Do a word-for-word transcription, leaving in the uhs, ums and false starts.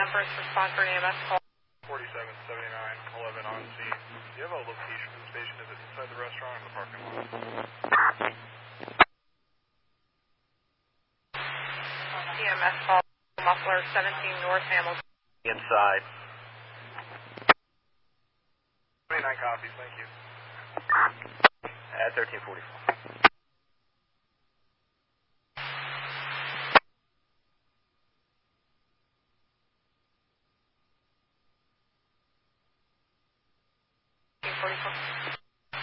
first respond for an E M S call. forty-seven seventy-nine, eleven on scene. Do you have a location for this patient? Is it inside the restaurant or in the parking lot? E M S call, muffler seventeen North Hamilton. Inside. twenty-nine copies, thank you. At thirteen forty-four. forty-four.